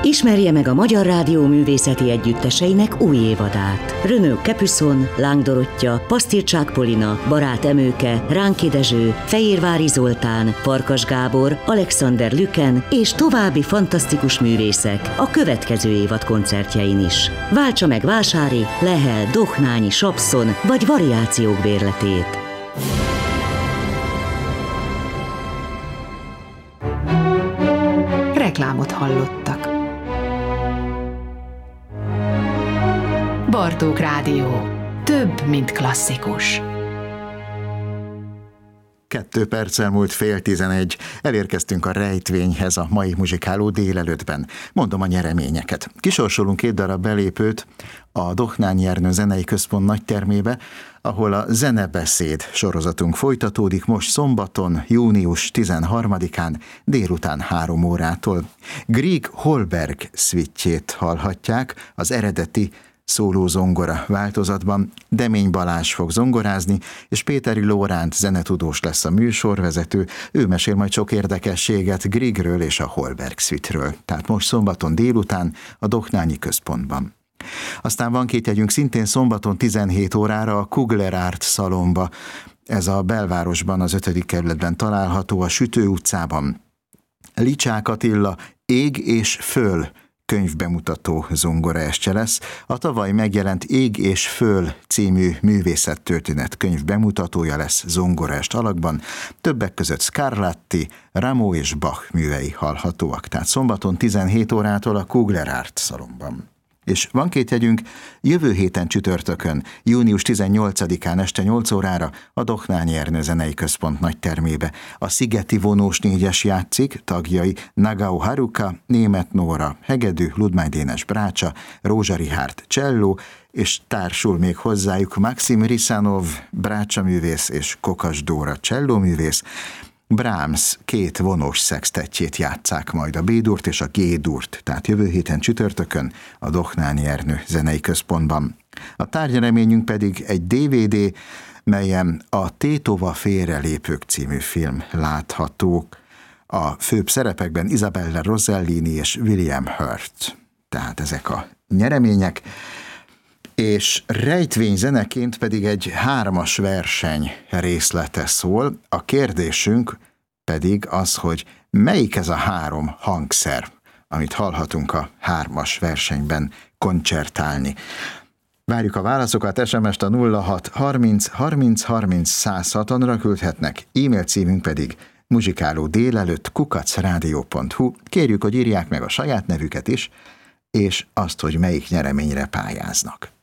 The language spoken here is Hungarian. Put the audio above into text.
Ismerje meg a Magyar Rádió művészeti együtteseinek új évadát. Renaud Capuçon, Láng Dorottya, Pasztircsák Polina, Barát Emőke, Ránki Dezső, Fejérvári Zoltán, Farkas Gábor, Alexander Lüken és további fantasztikus művészek a következő évad koncertjein is. Váltsa meg Vásári, Lehel, Dohnányi, Sapszon vagy Variációk bérletét. Reklámot hallottak. Bartók Rádió. Több, mint klasszikus. 2 perccel múlt 10:30. Elérkeztünk a rejtvényhez a mai muzsikáló délelőttben. Mondom a nyereményeket. Kisorsolunk 2 darab belépőt a Dohnányi Ernő Zenei Központ nagytermébe, ahol a Zenebeszéd sorozatunk folytatódik most szombaton, június 13-án délután 3 órától. Grieg Holberg szvittjét hallhatják az eredeti szólózongora változatban. Demény Balázs fog zongorázni, és Péteri Lóránt zenetudós lesz a műsorvezető. Ő mesél majd sok érdekességet Griegről és a Holberg szvitről. Tehát most szombaton délután a Dohnányi Központban. Aztán van 2 jegyünk szintén szombaton 17 órára a Kugler Art Szalonba. Ez a belvárosban, az 5. kerületben található, a Sütő utcában. Licsák Attila Ég és Föl könyvbemutató zongoraestje lesz. A tavaly megjelent Ég és Föl című művészettörténet könyv bemutatója lesz zongoraest alakban. Többek között Scarlatti, Rameau és Bach művei hallhatóak. Tehát szombaton 17 órától a Kugler Art Szalonban. És van 2 jegyünk jövő héten csütörtökön, június 18-án este 8 órára a Dohnányi Ernő Zenei Központ nagytermébe. A Szigeti Vonós 4-es játszik, tagjai Nagao Haruka, Németh Nóra, hegedű, Ludmány Dénes brácsa, Rózsa Richárd cselló, és társul még hozzájuk Maxim Risanov brácsaművész és Kokas Dóra csellóművész. Brahms 2 vonós szextettjét játsszák majd, a B-durt és a G-durt, tehát jövő héten csütörtökön a Dohnányi Ernő Zenei Központban. A tárgyreményünk pedig egy DVD, melyen a Tétova Félrelépők című film látható. A főbb szerepekben Isabella Rossellini és William Hurt. Tehát ezek a nyeremények. És rejtvényzeneként pedig egy 3-as verseny részlete szól. A kérdésünk pedig az, hogy melyik ez a 3 hangszer, amit hallhatunk a 3-as versenyben koncertálni. Várjuk a válaszokat, SMS-t a 06 30 30 30 106-ra küldhetnek, e-mail címünk pedig muzsikálódélelőtt@radio.hu. Kérjük, hogy írják meg a saját nevüket is, és azt, hogy melyik nyereményre pályáznak.